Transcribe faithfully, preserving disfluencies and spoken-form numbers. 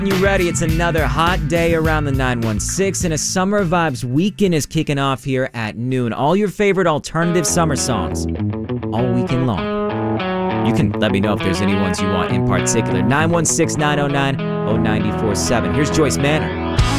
You ready? It's another hot day around the nine one six, and a Summer Vibes weekend is kicking off here at noon. All your favorite alternative summer songs, all weekend long. You can let me know if there's any ones you want in particular. nine one six, nine oh nine, oh nine four seven. Here's Joyce Manor.